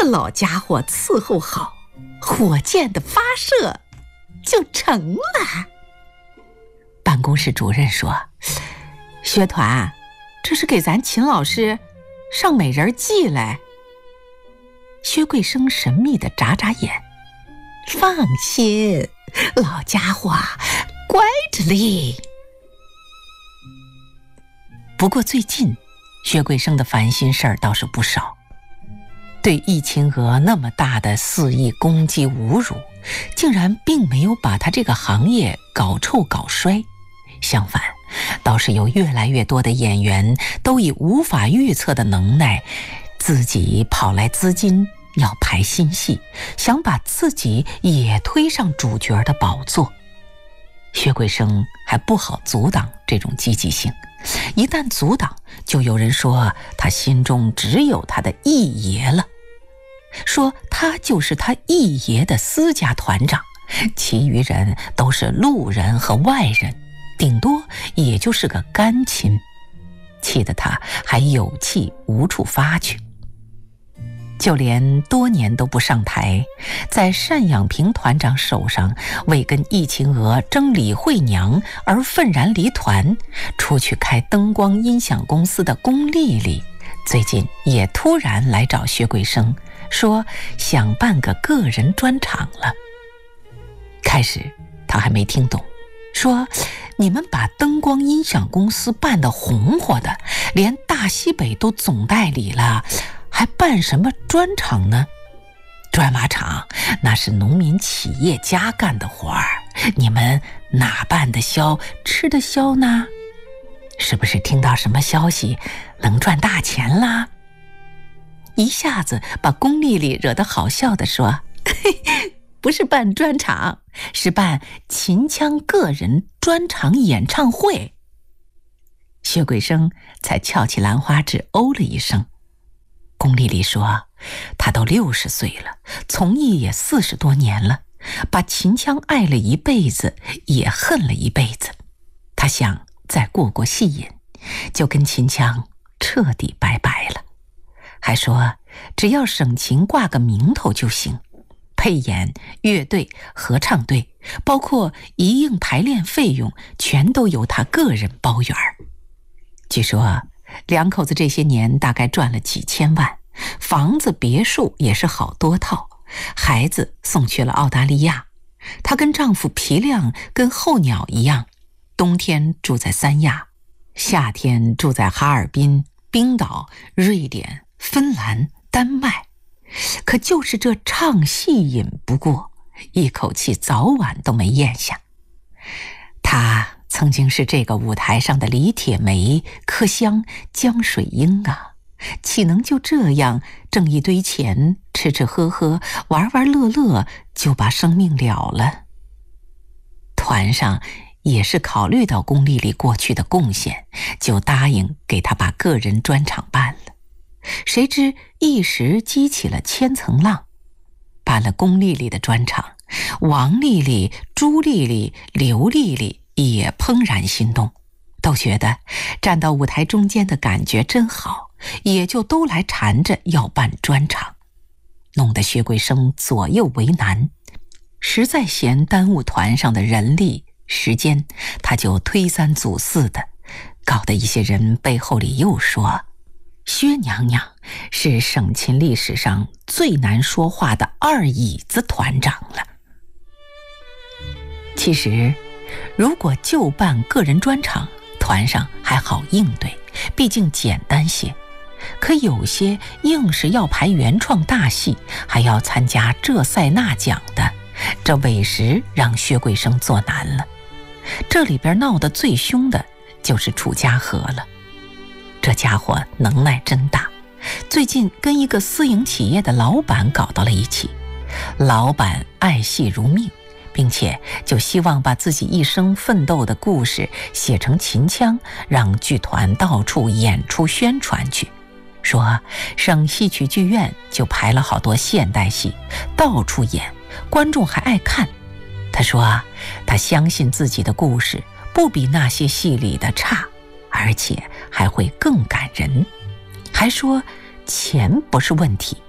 老家伙伺候好，火箭的发射就成了。办公室主任说，薛团，这是给咱秦老师上美人计嘞。薛桂生神秘地眨眨眼，放心，老家伙乖着哩。不过最近薛桂生的烦心事儿倒是不少，对易秦娥那么大的肆意攻击侮辱，竟然并没有把他这个行业搞臭搞衰，相反，倒是有越来越多的演员都以无法预测的能耐，自己跑来资金要排新戏，想把自己也推上主角的宝座。薛桂生还不好阻挡这种积极性，一旦阻挡，就有人说他心中只有他的易爷了，说他就是他易爷的私家团长，其余人都是路人和外人，顶多也就是个干亲，气得他还有气无处发去。就连多年都不上台，在单养平团长手上为跟易秦娥争李慧娘而愤然离团，出去开灯光音响公司的龚丽丽，最近也突然来找薛桂生，说想办个个人专场了。开始他还没听懂，说你们把灯光音响公司办得红火的，连大西北都总代理了，还办什么专场呢？专马场那是农民企业家干的活儿，你们哪办得消吃得消呢？是不是听到什么消息能赚大钱啦？一下子把龚丽丽惹得好笑地说，不是办专场，是办秦腔个人专场演唱会。薛桂生才翘起兰花指哦了一声。龚丽丽说，她都60岁了，从艺也40多年了，把秦腔爱了一辈子，也恨了一辈子。她想再过过戏瘾，就跟秦腔彻底拜拜了。还说只要省秦挂个名头就行，配演、乐队、合唱队，包括一应排练费用，全都由他个人包圆。据说两口子这些年大概赚了几千万，房子别墅也是好多套，孩子送去了澳大利亚。她跟丈夫皮亮跟候鸟一样，冬天住在三亚，夏天住在哈尔滨、冰岛、瑞典、芬兰、丹麦。可就是这唱戏瘾不过，一口气早晚都没咽下。她曾经是这个舞台上的李铁梅、柯香、江水英啊，岂能就这样挣一堆钱，吃吃喝喝，玩玩乐乐，就把生命了了？团上也是考虑到龚丽丽过去的贡献，就答应给她把个人专场办了。谁知一时激起了千层浪，办了龚丽丽的专场，王丽丽、朱丽丽、刘丽丽也怦然心动，都觉得站到舞台中间的感觉真好，也就都来缠着要办专场，弄得薛桂生左右为难，实在嫌耽误团上的人力时间，他就推三阻四的，搞得一些人背后里又说薛娘娘是省秦历史上最难说话的二椅子团长了。其实如果就办个人专场，团上还好应对，毕竟简单些。可有些硬是要排原创大戏，还要参加这赛那奖的，这委实让薛桂生做难了。这里边闹得最凶的就是楚家河了。这家伙能耐真大，最近跟一个私营企业的老板搞到了一起。老板爱戏如命，并且就希望把自己一生奋斗的故事写成秦腔，让剧团到处演出宣传去。说省戏曲剧院就排了好多现代戏，到处演，观众还爱看。他说他相信自己的故事不比那些戏里的差，而且还会更感人。还说钱不是问题，